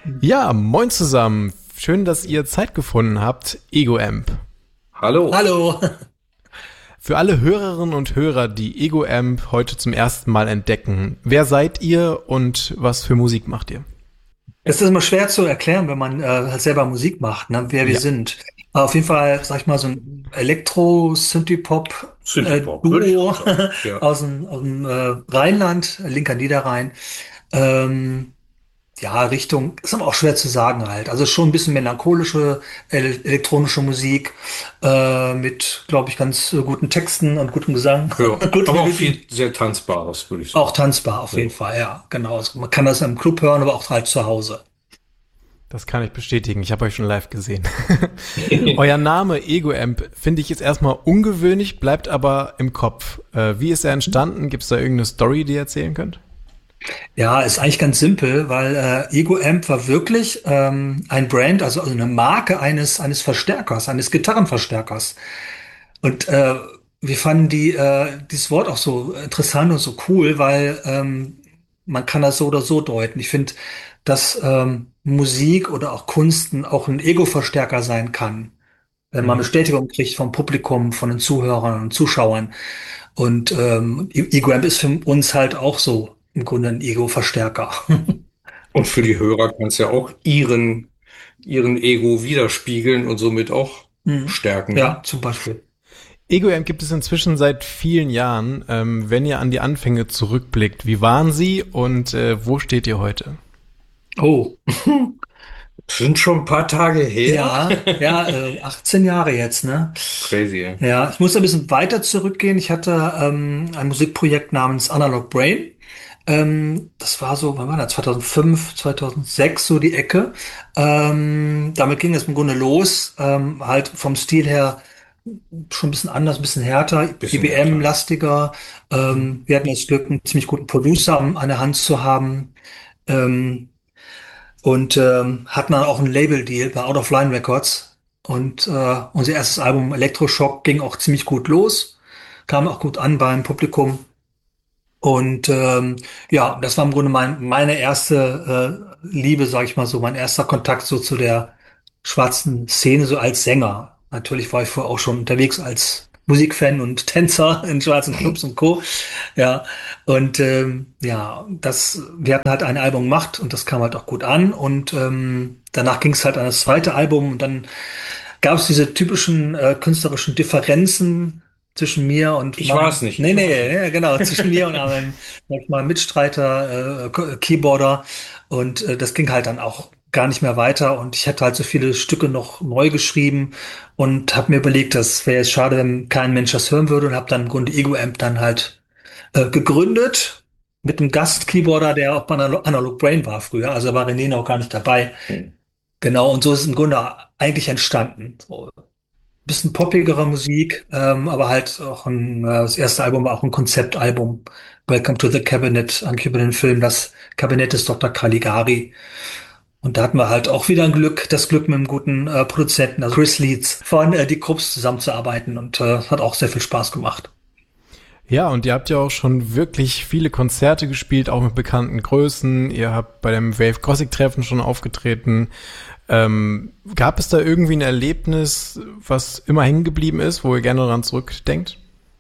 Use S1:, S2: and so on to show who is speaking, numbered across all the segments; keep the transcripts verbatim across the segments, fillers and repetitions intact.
S1: Ja, moin zusammen. Schön, dass ihr Zeit gefunden habt. Ego-Amp.
S2: Hallo.
S3: Hallo.
S1: Für alle Hörerinnen und Hörer, die Ego-Amp heute zum ersten Mal entdecken, wer seid ihr und was für Musik macht ihr?
S3: Es ist immer schwer zu erklären, wenn man äh, halt selber Musik macht, ne, wer wir
S1: Ja.
S3: sind. Aber auf jeden Fall, sag ich mal, so ein
S2: Synthie-Pop, würde ich
S3: Elektro-Synthie-Pop-Duo
S2: auch sagen. Ja.
S3: aus dem, aus dem äh, Rheinland, linker Niederrhein. Ähm, ja, Richtung, ist aber auch schwer zu sagen halt. Also schon ein bisschen melancholische ele elektronische Musik äh, mit, glaube ich, ganz äh, guten Texten und gutem Gesang.
S2: Ja.
S3: Gute
S2: Aber auch
S3: Melodie.
S2: viel sehr Tanzbares, würde ich
S3: Auch
S2: sagen.
S3: tanzbar auf
S2: Ja.
S3: jeden Fall, ja, genau. Also man kann das im Club hören, aber auch halt zu Hause.
S1: Das kann ich bestätigen. Ich habe euch schon live gesehen. Euer Name Ego-Amp finde ich jetzt erstmal ungewöhnlich, bleibt aber im Kopf. Äh, wie ist er entstanden? Gibt es da irgendeine Story, die ihr erzählen könnt?
S3: Ja, ist eigentlich ganz simpel, weil äh, Ego Amp war wirklich ähm, ein Brand, also, also eine Marke eines eines Verstärkers, eines Gitarrenverstärkers. Und äh, wir fanden die äh, dieses Wort auch so interessant und so cool, weil ähm, man kann das so oder so deuten. Ich finde, dass ähm, Musik oder auch Kunst auch ein Ego-Verstärker sein kann, wenn man
S2: Mhm.
S3: Bestätigung kriegt vom Publikum, von den Zuhörern und Zuschauern. Und ähm, Ego Amp ist für uns halt auch so im Grunde ein Ego-Verstärker.
S2: Und für die Hörer kann es ja auch ihren, ihren Ego widerspiegeln und somit auch
S3: Mhm.
S2: stärken, ne?
S3: Ja, zum Beispiel.
S1: Ego-Amp gibt es inzwischen seit vielen Jahren. Ähm, wenn ihr an die Anfänge zurückblickt, wie waren sie und äh, wo steht ihr heute?
S3: Oh,
S2: Sind schon ein paar Tage her.
S3: ja, ja, äh, achtzehn Jahre jetzt, ne?
S2: Crazy, ja.
S3: Ja, ich muss ein bisschen weiter zurückgehen. Ich hatte ähm, ein Musikprojekt namens Analog Brain. Ähm, das war so, wann war das? zweitausendfünf, zweitausendsechs, so die Ecke. Ähm, damit ging es im Grunde los. Ähm, halt vom Stil her schon ein bisschen anders, ein bisschen härter,
S2: Bisschen härter, ja.
S3: E B M-lastiger.
S2: Mhm.
S3: Ähm, wir hatten das Glück, einen ziemlich guten Producer an, an der Hand zu haben. Ähm, und ähm, hatten dann auch einen Label-Deal bei Out of Line Records. Und äh, unser erstes Album Elektroschock ging auch ziemlich gut los, kam auch gut an beim Publikum. Und ähm, ja, das war im Grunde mein, meine erste äh, Liebe, sage ich mal so, mein erster Kontakt so zu der schwarzen Szene, so als Sänger. Natürlich war ich vorher auch schon unterwegs als Musikfan und Tänzer in schwarzen Clubs und Co. Ja, und ähm, ja, das, wir hatten halt ein Album gemacht und das kam halt auch gut an. Und ähm, danach ging es halt an das zweite Album und dann gab es diese typischen äh, künstlerischen Differenzen zwischen mir und
S2: Ich war
S3: meinem,
S2: es nicht,
S3: nee,
S2: ich war es
S3: nee,
S2: nicht.
S3: ja, genau, zwischen mir und meinem, meinem Mitstreiter, äh, K- Keyboarder. Und äh, das ging halt dann auch gar nicht mehr weiter. Und ich hätte halt so viele Stücke noch neu geschrieben und habe mir überlegt, das wäre jetzt schade, wenn kein Mensch das hören würde und habe dann im Grunde Ego Amp dann halt äh, gegründet mit einem Gast-Keyboarder, der auch bei Analog, Analog Brain war früher. Also da war René noch gar nicht dabei. Genau, und so ist es im Grunde eigentlich entstanden. So bisschen poppigere Musik, ähm, aber halt auch ein, äh, das erste Album war auch ein Konzeptalbum. Welcome to the Cabinet, eigentlich über den Film Das Kabinett des Doktor Caligari. Und da hatten wir halt auch wieder ein Glück, das Glück mit einem guten äh, Produzenten, also Chris Leeds, von äh, die Krupps zusammenzuarbeiten und äh, hat auch sehr viel Spaß gemacht.
S1: Ja, und ihr habt ja auch schon wirklich viele Konzerte gespielt, auch mit bekannten Größen. Ihr habt bei dem Wave Gothic Treffen schon aufgetreten. Ähm, gab es da irgendwie ein Erlebnis, was immer hängen geblieben ist, wo ihr gerne daran zurückdenkt?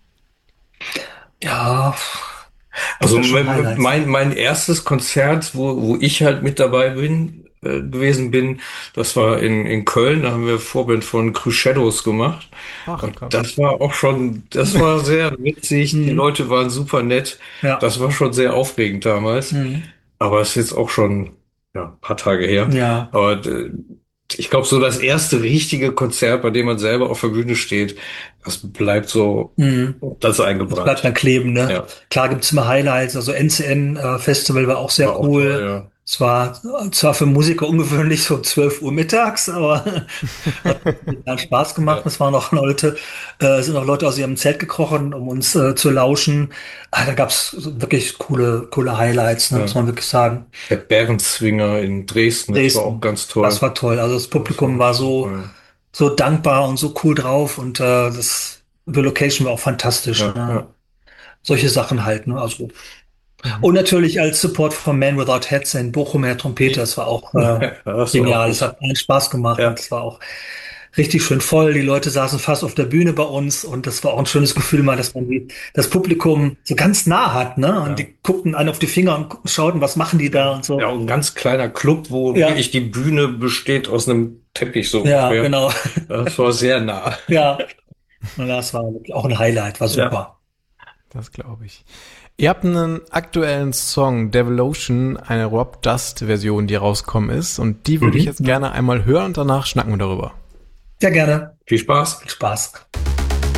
S3: Ja, gibt
S2: Also
S3: da schon
S2: mein,
S3: Highlights.
S2: mein mein erstes Konzert, wo, wo ich halt mit dabei bin, äh, gewesen bin, das war in, in Köln, da haben wir Vorband von Crusados gemacht.
S1: Ach,
S2: Und
S1: krass.
S2: das war auch schon, das war sehr witzig, die
S3: Mhm.
S2: Leute waren super nett.
S3: Ja.
S2: Das war schon sehr aufregend damals.
S3: Mhm.
S2: Aber es ist jetzt auch schon, ja, ein paar Tage her.
S3: Ja.
S2: Aber äh, ich glaube, so das erste richtige Konzert, bei dem man selber auf der Bühne steht, das bleibt so,
S3: Mhm.
S2: das ist
S3: Das bleibt dann
S2: eingebrannt.
S3: kleben, ne?
S2: Ja,
S3: Klar gibt's immer Highlights. Also N C N äh, Festival war auch
S2: war
S3: sehr
S2: auch toll,
S3: cool.
S2: ja.
S3: Es war zwar für Musiker ungewöhnlich, so zwölf Uhr mittags, aber hat total Spaß gemacht.
S2: Ja.
S3: Es waren noch Leute, äh, sind noch Leute aus ihrem Zelt gekrochen, um uns äh, zu lauschen. Ah, da gab's wirklich coole, coole Highlights, ne, muss
S2: Ja.
S3: man wirklich sagen.
S2: Der Bärenzwinger in Dresden, das war auch
S3: Dresden,
S2: ganz
S3: das
S2: toll.
S3: war toll. Also das
S2: Das war
S3: Publikum war
S2: echt
S3: so,
S2: super.
S3: so dankbar und so cool drauf und äh, das, die Location war auch fantastisch.
S2: Ja,
S3: Ne?
S2: ja.
S3: Solche Sachen halt, ne? Also. Und natürlich als Support von Man Without Hats in Bochum, Herr Trompeter, das war auch äh,
S2: das
S3: genial.
S2: auch
S3: Es hat allen Spaß gemacht
S2: ja.
S3: und es war auch richtig schön voll. Die Leute saßen fast auf der Bühne bei uns und das war auch ein schönes Gefühl mal, dass man die, das Publikum so ganz nah hat, ne? Und ja. die guckten einen auf die Finger und schauten, was machen die da und so.
S2: Ja, und ein ganz kleiner Club, wo ja. wirklich die Bühne besteht aus einem Teppich so.
S3: Ja,
S2: ungefähr.
S3: Genau.
S2: Das war sehr nah.
S3: Ja, und das war auch ein Highlight, war super. Ja.
S1: Das glaube ich. Ihr habt einen aktuellen Song, Devolution, eine Rob Dust-Version, die rausgekommen ist. Und die würde mhm. ich jetzt gerne einmal hören und danach schnacken wir darüber.
S3: Sehr gerne.
S2: Viel Spaß.
S3: Viel Spaß.